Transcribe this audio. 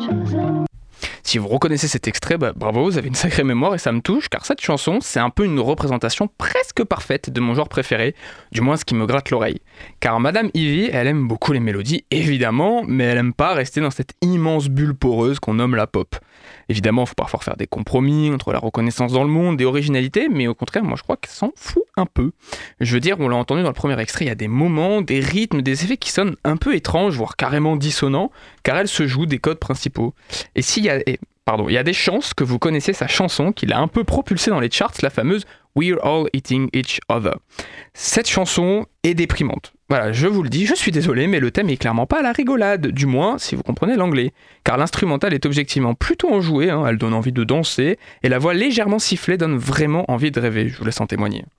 Si vous reconnaissez cet extrait, bravo, vous avez une sacrée mémoire et ça me touche, car cette chanson, c'est un peu une représentation presque parfaite de mon genre préféré, du moins ce qui me gratte l'oreille. Car Madame Ivy, elle aime beaucoup les mélodies, évidemment, mais elle aime pas rester dans cette immense bulle poreuse qu'on nomme la pop. Évidemment, il faut parfois faire des compromis entre la reconnaissance dans le monde et originalité, mais au contraire, moi je crois qu'elle s'en fout un peu. Je veux dire, on l'a entendu dans le premier extrait, il y a des moments, des rythmes, des effets qui sonnent un peu étranges, voire carrément dissonants, car elle se joue des codes principaux. Et s'il y a... il y a des chances que vous connaissez sa chanson qui l'a un peu propulsée dans les charts, la fameuse We're All Eating Each Other. Cette chanson est déprimante. Voilà, je vous le dis, je suis désolé, mais le thème est clairement pas à la rigolade, du moins si vous comprenez l'anglais. Car l'instrumental est objectivement plutôt enjouée, elle donne envie de danser, et la voix légèrement sifflée donne vraiment envie de rêver, je vous laisse en témoigner.